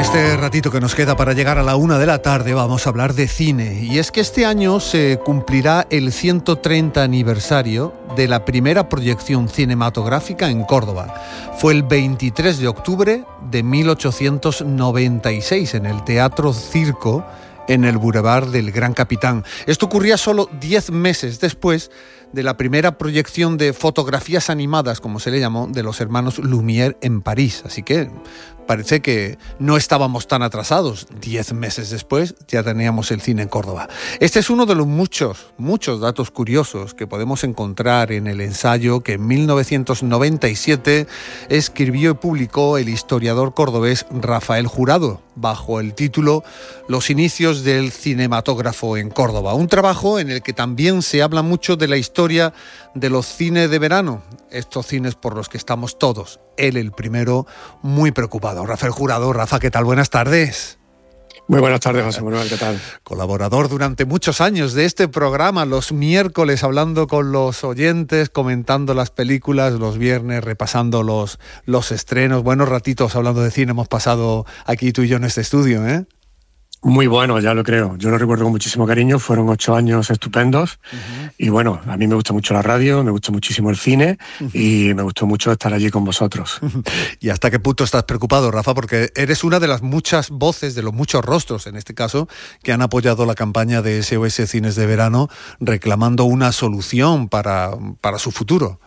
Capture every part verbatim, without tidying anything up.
este ratito que nos queda para llegar a la una de la tarde vamos a hablar de cine. Y es que este año se cumplirá el ciento treinta aniversario de la primera proyección cinematográfica en Córdoba. Fue el veintitrés de octubre de mil ochocientos noventa y seis en el Teatro Circo, en el Boulevard del Gran Capitán. Esto ocurría solo diez meses después de la primera proyección de fotografías animadas, como se le llamó, de los hermanos Lumière en París. Así que parece que no estábamos tan atrasados. Diez meses después ya teníamos el cine en Córdoba. Este es uno de los muchos, muchos datos curiosos que podemos encontrar en el ensayo que en mil novecientos noventa y siete escribió y publicó el historiador cordobés Rafael Jurado, bajo el título Los inicios del cinematógrafo en Córdoba. Un trabajo en el que también se habla mucho de la historia de los cines de verano, estos cines por los que estamos todos, él el primero, muy preocupado. Rafael Jurado. Rafa, ¿qué tal? Buenas tardes. Muy buenas tardes, José Manuel, ¿qué tal? Colaborador durante muchos años de este programa, los miércoles hablando con los oyentes, comentando las películas, los viernes repasando los, los estrenos. Buenos ratitos hablando de cine hemos pasado aquí tú y yo en este estudio, ¿eh? Muy bueno, ya lo creo. Yo lo recuerdo con muchísimo cariño. Fueron ocho años estupendos. Uh-huh. Y bueno, a mí me gusta mucho la radio, me gusta muchísimo el cine uh-huh. y me gustó mucho estar allí con vosotros. Uh-huh. ¿Y hasta qué punto estás preocupado, Rafa? Porque eres una de las muchas voces, de los muchos rostros, en este caso, que han apoyado la campaña de S O S Cines de Verano, reclamando una solución para, para su futuro.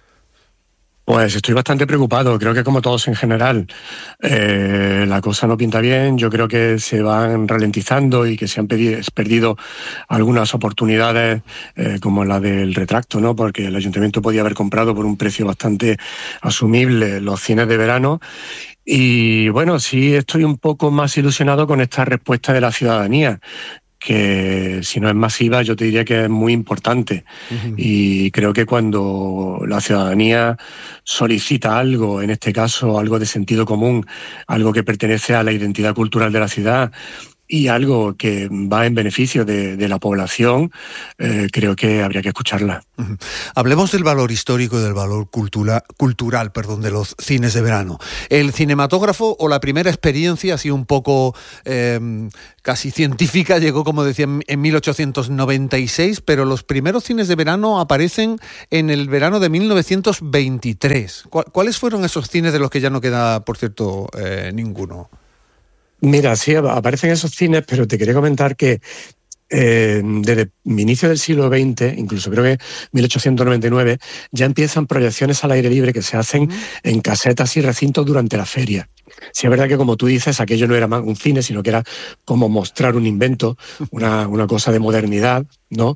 Pues estoy bastante preocupado, creo que como todos en general, eh, la cosa no pinta bien, yo creo que se van ralentizando y que se han pedi- perdido algunas oportunidades eh, como la del retracto, ¿no? Porque el ayuntamiento podía haber comprado por un precio bastante asumible los cines de verano. Y bueno, sí estoy un poco más ilusionado con esta respuesta de la ciudadanía, que si no es masiva yo te diría que es muy importante. Uh-huh. Y creo que cuando la ciudadanía solicita algo, en este caso algo de sentido común, algo que pertenece a la identidad cultural de la ciudad y algo que va en beneficio de, de la población, eh, creo que habría que escucharla. Uh-huh. Hablemos del valor histórico y del valor cultura, cultural perdón, de los cines de verano. El cinematógrafo, o la primera experiencia así un poco eh, casi científica, llegó, como decía, en mil ochocientos noventa y seis, pero los primeros cines de verano aparecen en el verano de mil novecientos veintitrés. ¿Cuáles fueron esos cines de los que ya no queda, por cierto, eh, ninguno? Mira, sí, aparecen esos cines, pero te quería comentar que eh, desde el inicio del siglo veinte, incluso creo que mil ochocientos noventa y nueve, ya empiezan proyecciones al aire libre que se hacen uh-huh. en casetas y recintos durante la feria. Sí, es verdad que, como tú dices, aquello no era más un cine, sino que era como mostrar un invento, una, una cosa de modernidad, ¿no?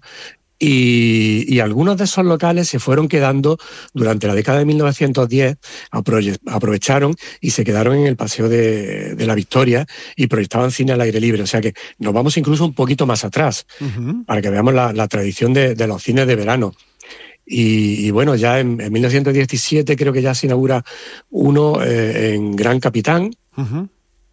Y, y algunos de esos locales se fueron quedando durante la década de mil novecientos diez, aprove- aprovecharon y se quedaron en el Paseo de, de la Victoria y proyectaban cine al aire libre. O sea que nos vamos incluso un poquito más atrás, uh-huh. para que veamos la, la tradición de, de los cines de verano. Y, y bueno, ya en, en mil novecientos diecisiete creo que ya se inaugura uno eh, en Gran Capitán. Uh-huh.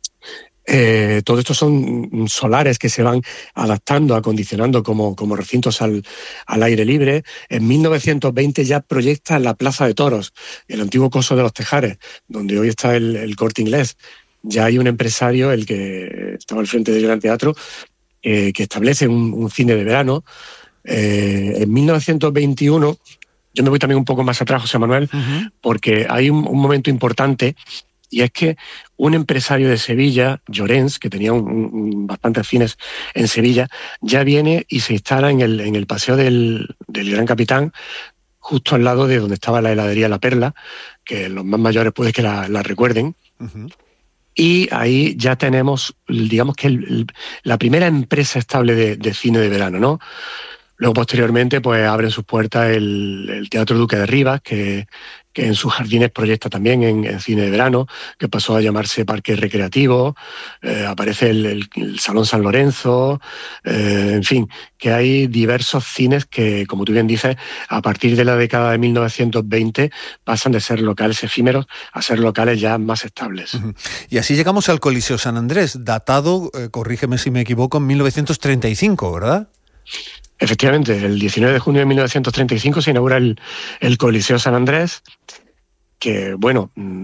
Eh, todo esto son solares que se van adaptando, acondicionando como, como recintos al, al aire libre. En mil novecientos veinte ya proyecta la Plaza de Toros, el antiguo Coso de los Tejares, donde hoy está el, el Corte Inglés. Ya hay un empresario, el que estaba al frente del Gran Teatro, eh, que establece un, un cine de verano. Eh, en mil novecientos veintiuno, yo me voy también un poco más atrás, José Manuel, uh-huh. porque hay un, un momento importante. Y es que un empresario de Sevilla, Llorens, que tenía un, un, bastantes cines en Sevilla, ya viene y se instala en el, en el Paseo del, del Gran Capitán, justo al lado de donde estaba la heladería La Perla, que los más mayores puede que la, la recuerden. Uh-huh. Y ahí ya tenemos, digamos que el, el, la primera empresa estable de, de cine de verano, ¿no? Luego, posteriormente, pues abre sus puertas el, el Teatro Duque de Rivas, que, que en sus jardines proyecta también en, en cine de verano, que pasó a llamarse Parque Recreativo. Eh, aparece el, el, el Salón San Lorenzo, eh, en fin, que hay diversos cines que, como tú bien dices, a partir de la década de mil novecientos veinte pasan de ser locales efímeros a ser locales ya más estables. Uh-huh. Y así llegamos al Coliseo San Andrés, datado, eh, corrígeme si me equivoco, en mil novecientos treinta y cinco, ¿verdad? Efectivamente, el diecinueve de junio de mil novecientos treinta y cinco se inaugura el, el Coliseo San Andrés, que, bueno,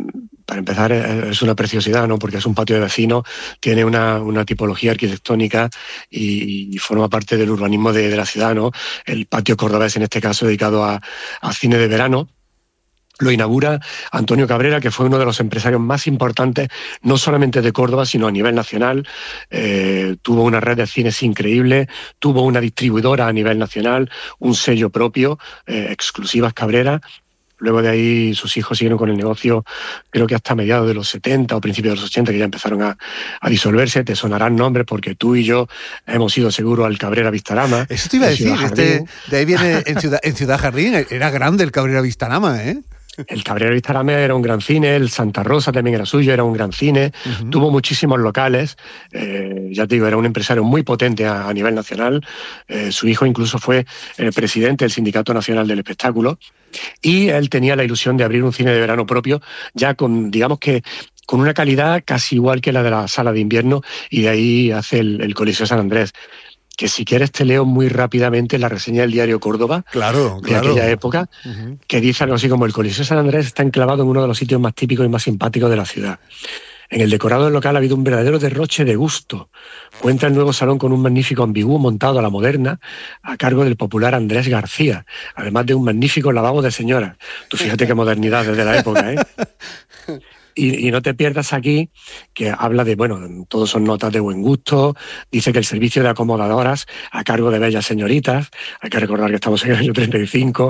para empezar, es una preciosidad, ¿no? Porque es un patio de vecinos, tiene una, una tipología arquitectónica y, y forma parte del urbanismo de, de la ciudad, ¿no? El patio cordobés, en este caso, dedicado a, a cine de verano. Lo inaugura Antonio Cabrera, que fue uno de los empresarios más importantes, no solamente de Córdoba, sino a nivel nacional. Eh, tuvo una red de cines increíble, tuvo una distribuidora a nivel nacional, un sello propio, eh, Exclusivas Cabrera. Luego de ahí sus hijos siguieron con el negocio, creo que hasta mediados de los setenta o principios de los ochenta, que ya empezaron a, a disolverse. Te sonarán nombres porque tú y yo hemos ido seguro al Cabrera Vistarama. Eso te iba a decir, este, de ahí viene en Ciudad, en Ciudad Jardín, era grande el Cabrera Vistarama, ¿eh? El Cabrera Vistarama era un gran cine, el Santa Rosa también era suyo, era un gran cine, uh-huh. Tuvo muchísimos locales, eh, ya te digo, era un empresario muy potente a, a nivel nacional, eh, su hijo incluso fue eh, presidente del Sindicato Nacional del Espectáculo, y él tenía la ilusión de abrir un cine de verano propio, ya con, digamos que, con una calidad casi igual que la de la sala de invierno, y de ahí hace el, el Coliseo San Andrés. Que si quieres te leo muy rápidamente la reseña del diario Córdoba, claro, de claro. aquella época, uh-huh. Que dice algo así como: el Coliseo San Andrés está enclavado en uno de los sitios más típicos y más simpáticos de la ciudad. En el decorado del local ha habido un verdadero derroche de gusto. Cuenta el nuevo salón con un magnífico ambigú montado a la moderna, a cargo del popular Andrés García, además de un magnífico lavabo de señora. Tú fíjate qué modernidad desde la época, ¿eh? Y, y no te pierdas aquí que habla de, bueno, todos son notas de buen gusto, dice que el servicio de acomodadoras a cargo de bellas señoritas, hay que recordar que estamos en el año treinta y cinco,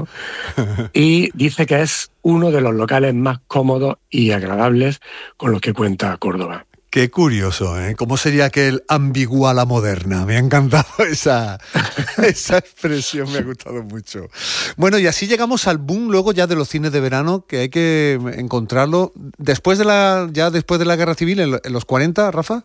y dice que es uno de los locales más cómodos y agradables con los que cuenta Córdoba. Qué curioso, ¿eh? ¿Cómo sería aquel ambiguo a la moderna? Me ha encantado esa, esa expresión, me ha gustado mucho. Bueno, y así llegamos al boom luego ya de los cines de verano, que hay que encontrarlo después de la, ya después de la Guerra Civil, en, en los cuarenta, Rafa.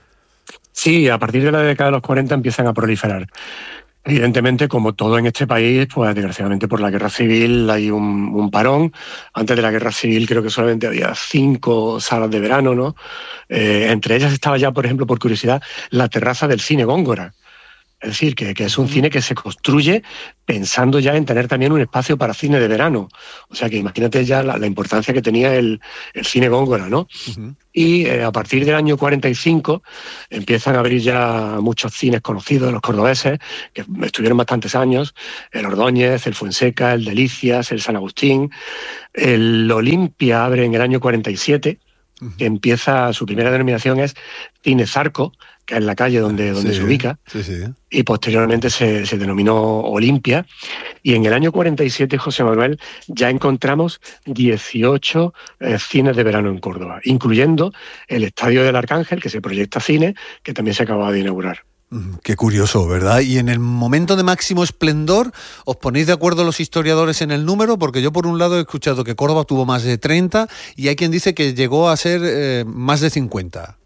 Sí, a partir de la década de los cuarenta empiezan a proliferar. Evidentemente, como todo en este país, pues desgraciadamente por la guerra civil hay un, un parón. Antes de la guerra civil creo que solamente había cinco salas de verano, ¿no? Eh, entre ellas estaba ya, por ejemplo, por curiosidad, la terraza del cine Góngora. Es decir, que, que es un cine que se construye pensando ya en tener también un espacio para cine de verano. O sea que imagínate ya la, la importancia que tenía el, el cine Góngora, ¿no? Uh-huh. Y eh, a partir del año cuarenta y cinco empiezan a abrir ya muchos cines conocidos de los cordobeses, que estuvieron bastantes años: el Ordóñez, el Fuenseca, el Delicias, el San Agustín. El Olimpia abre en el año cuarenta y siete, uh-huh. Que empieza, su primera denominación es Cine Zarco, que es la calle donde, donde sí, se ubica, sí, sí. Y posteriormente se, se denominó Olimpia. Y en el año cuarenta y siete, José Manuel, ya encontramos dieciocho eh, cines de verano en Córdoba, incluyendo el Estadio del Arcángel, que se proyecta cine, que también se acababa de inaugurar. Qué curioso, ¿verdad? Y en el momento de máximo esplendor, ¿os ponéis de acuerdo los historiadores en el número? Porque yo por un lado he escuchado que Córdoba tuvo más de treinta y hay quien dice que llegó a ser eh, más de cincuenta.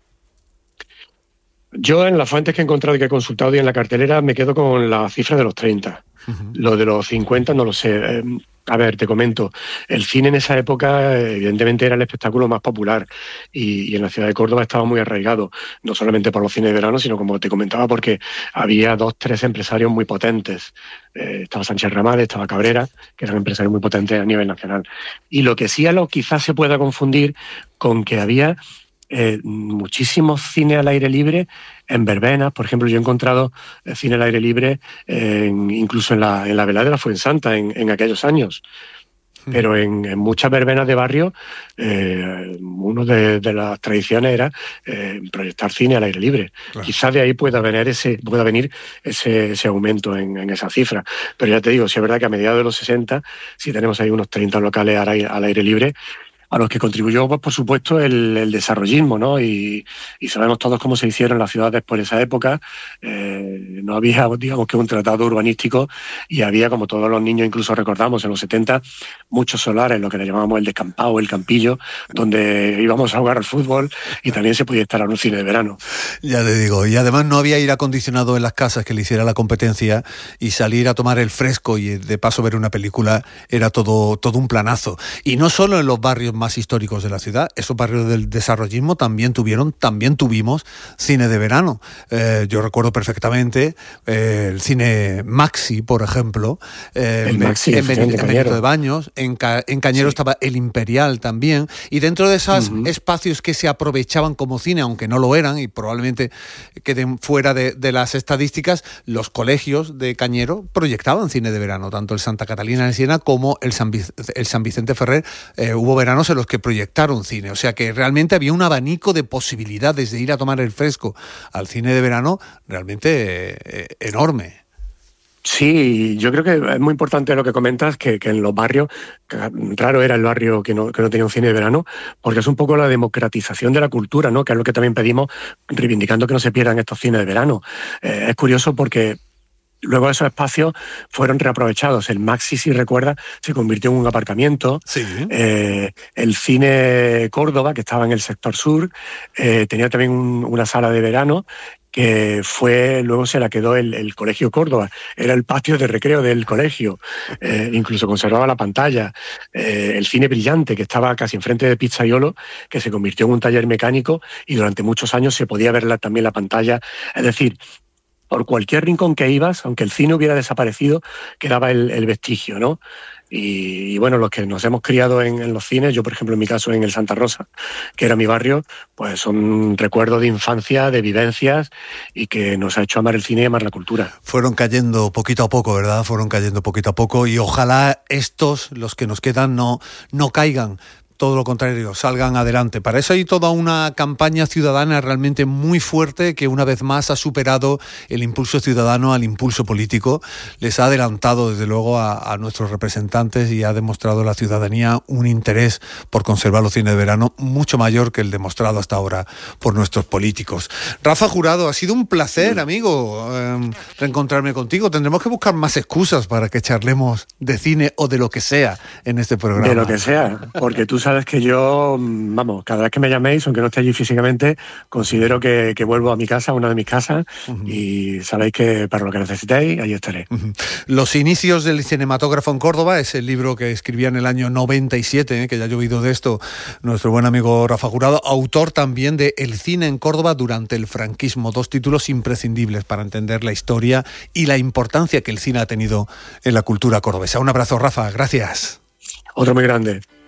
Yo en las fuentes que he encontrado y que he consultado y en la cartelera me quedo con la cifra de los treinta. Uh-huh. Lo de los cincuenta no lo sé. Eh, a ver, te comento. El cine en esa época evidentemente era el espectáculo más popular y, y en la ciudad de Córdoba estaba muy arraigado, no solamente por los cines de verano, sino como te comentaba porque había dos, tres empresarios muy potentes. Eh, estaba Sánchez Ramírez, estaba Cabrera, que eran empresarios muy potentes a nivel nacional. Y lo que sí a lo quizás se pueda confundir con que había Eh, muchísimos cines al aire libre en verbenas. Por ejemplo, yo he encontrado eh, cine al aire libre eh, en, incluso en la, en la velada de la Fuensanta en, en aquellos años. Pero en, en muchas verbenas de barrio, eh, una de, de las tradiciones era eh, proyectar cine al aire libre. Claro. Quizás de ahí pueda venir ese, pueda venir ese, ese aumento en, en esa cifra. Pero ya te digo, si es verdad que a mediados de los sesenta sí tenemos ahí unos treinta locales al aire, al aire libre, a los que contribuyó, pues, por supuesto, el, el desarrollismo, ¿no? Y, y sabemos todos cómo se hicieron las ciudades por esa época. Eh, no había, digamos, que un tratado urbanístico y había, como todos los niños incluso recordamos, en los setenta, muchos solares, lo que le llamábamos el descampado, el campillo, donde íbamos a jugar al fútbol y también se podía instalar un cine de verano. Ya te digo, y además no había aire acondicionado en las casas que le hiciera la competencia y salir a tomar el fresco y de paso ver una película era todo, todo un planazo. Y no solo en los barrios más históricos de la ciudad, esos barrios del desarrollismo también tuvieron, también tuvimos cine de verano. Eh, yo recuerdo perfectamente eh, el cine Maxi, por ejemplo, eh, el Maxi, en, en, en Benito de Baños, en, Ca, en Cañero sí. estaba el Imperial también, y dentro de esos uh-huh. espacios que se aprovechaban como cine, aunque no lo eran, y probablemente queden fuera de, de las estadísticas, los colegios de Cañero proyectaban cine de verano, tanto el Santa Catalina de Siena como el San, Vic- el San Vicente Ferrer. Eh, hubo veranos en los que proyectaron cine, o sea que realmente había un abanico de posibilidades de ir a tomar el fresco al cine de verano realmente eh, enorme. Sí, yo creo que es muy importante lo que comentas, que, que en los barrios, raro era el barrio que no, que no tenía un cine de verano, porque es un poco la democratización de la cultura, ¿no? Que es lo que también pedimos, reivindicando que no se pierdan estos cines de verano. Eh, es curioso porque luego esos espacios fueron reaprovechados. El Maxi, si recuerdas, se convirtió en un aparcamiento. Sí. Eh, el cine Córdoba, que estaba en el sector sur, eh, tenía también un, una sala de verano que fue, luego se la quedó el, el Colegio Córdoba, era el patio de recreo del colegio, eh, incluso conservaba la pantalla, eh, el cine Brillante, que estaba casi enfrente de Pizzaiolo, que se convirtió en un taller mecánico y durante muchos años se podía ver la, también la pantalla, es decir, por cualquier rincón que ibas, aunque el cine hubiera desaparecido, quedaba el, el vestigio, ¿no? Y, y bueno, los que nos hemos criado en, en los cines, yo por ejemplo en mi caso en el Santa Rosa, que era mi barrio, pues son recuerdos de infancia, de vivencias y que nos ha hecho amar el cine y amar la cultura. Fueron cayendo poquito a poco, ¿verdad? Fueron cayendo poquito a poco y ojalá estos, los que nos quedan, no, no caigan. Todo lo contrario, salgan adelante. Para eso hay toda una campaña ciudadana realmente muy fuerte que una vez más ha superado el impulso ciudadano al impulso político. Les ha adelantado desde luego a, a nuestros representantes y ha demostrado a la ciudadanía un interés por conservar los cines de verano mucho mayor que el demostrado hasta ahora por nuestros políticos. Rafa Jurado, ha sido un placer, amigo, eh, reencontrarme contigo. Tendremos que buscar más excusas para que charlemos de cine o de lo que sea en este programa. De lo que sea, porque tú sabes Sabes que yo, vamos, cada vez que me llaméis, aunque no esté allí físicamente, considero que, que vuelvo a mi casa, a una de mis casas, uh-huh. y sabéis que para lo que necesitéis, ahí estaré. Uh-huh. Los inicios del cinematógrafo en Córdoba es el libro que escribía en el año noventa y siete, ¿eh? Que ya ha llovido de esto nuestro buen amigo Rafa Jurado, autor también de El cine en Córdoba durante el franquismo, dos títulos imprescindibles para entender la historia y la importancia que el cine ha tenido en la cultura cordobesa. Un abrazo, Rafa, gracias. Otro muy grande.